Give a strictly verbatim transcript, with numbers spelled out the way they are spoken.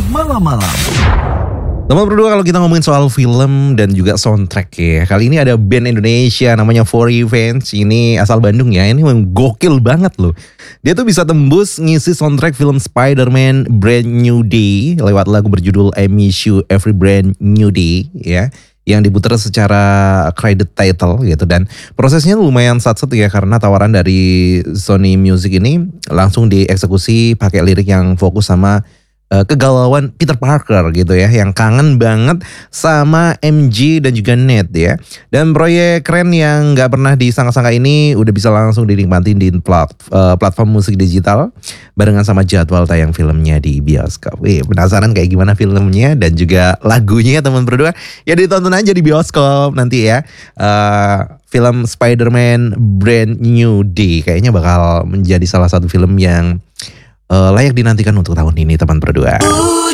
malam-malam. Teman berdua, kalau kita ngomongin soal film dan juga soundtrack ya, kali ini ada band Indonesia namanya For Revenge. Ini asal Bandung ya, ini memang gokil banget loh. Dia tuh bisa tembus ngisi soundtrack film Spider-Man Brand New Day lewat lagu berjudul I Miss You Every Brand New Day ya, yang diputar secara credit title gitu. Dan prosesnya lumayan sat-set ya, karena tawaran dari Sony Music ini langsung dieksekusi pakai lirik yang fokus sama uh, kegalauan Peter Parker gitu ya, yang kangen banget sama M J dan juga Ned ya. Dan proyek keren yang gak pernah disangka-sangka ini udah bisa langsung dinikmatin di plat, uh, platform musik digital barengan sama jadwal tayang filmnya di bioskop. Wih, penasaran kayak gimana filmnya dan juga lagunya teman berdua? Ya ditonton aja di bioskop nanti ya. Uh, film Spider-Man Brand New Day kayaknya bakal menjadi salah satu film yang uh, layak dinantikan untuk tahun ini teman berdua.